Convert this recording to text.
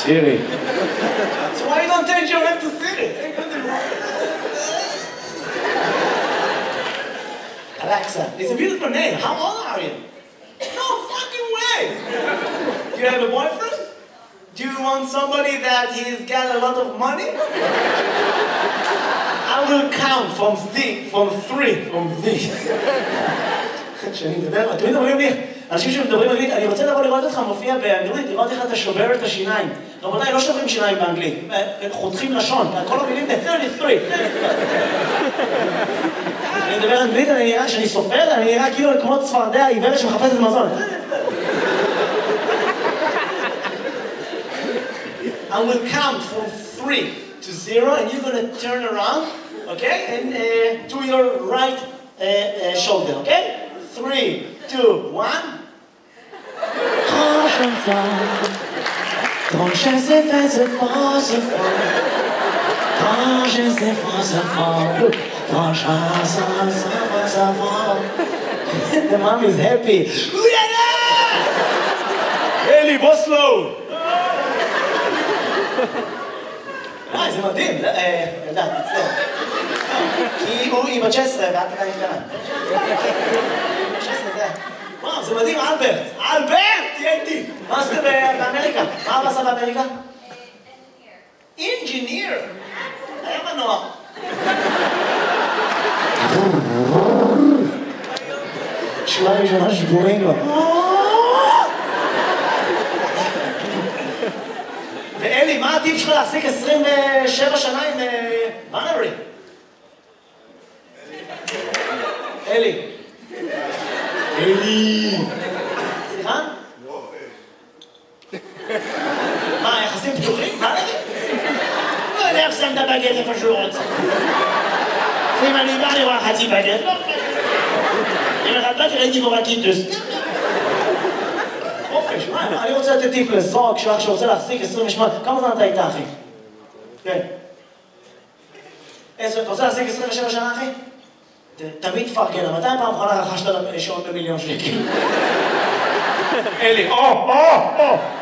Siri. So why you don't change your name to Siri? Alexa, it's a beautiful name. How old are you? No fucking way! Do you have a boyfriend? Do you want somebody that he's got a lot of money? I will count from three. כשאני מדבר, תמיד אומרים לי, אנשים שמדברים אנגלית, אני רוצה לבוא לראות אותך מופיע באנגלית, לראות איך אתה שובר את השיניים. רבותיי, לא שוברים שיניים באנגלית, חותכים לשון, כל המילים ב-33. אני מדבר אנגלית, אני נראה, כשאני סופר, אני נראה כאילו כמו צפרדע העיוורת שמחפשת מזון. I will count from 3 to 0, and you're going to turn around, okay, and to your right shoulder, okay? 3, 2, 1. Quand je sais faire ce fort, quand je sais faire ce fort, quand je sais faire fort. The mom is happy. אלי, בוא סלואו! זה מדהים, ילדה, תצטער. כי היא בת 16 ואת עדיין קטנה. 16 זה... וואו, זה מדהים, אלברט! אלברט! תהיה איתי! מה עשית באמריקה? מה אבא עשה באמריקה? אינג'יניר! היה מנוע. שורה ראשונה שבורים לו. ואלי, מה עדיף שלך להחזיק 27 שנה עם בנרי? אלי. אלי. סליחה? מה, יחסים פתוחים? בנרי? לא יודע איך שם את הבגט איפה שהוא רוצה. אם אני בא לראות חצי בגט, לא בגט. אם אחד בא ראיתי בו רקיטוס. חופש, מה? אני רוצה לתת טיפ לזוג שלך שרוצה להחזיק 28. כמה זמן אתה איתה, אחי? כן. אתה רוצה להחזיק 27 שנה, אחי? תמיד תפרגן, מתי פעם אחרונה רכשת שעון ב1,000,000 שקל? אלי,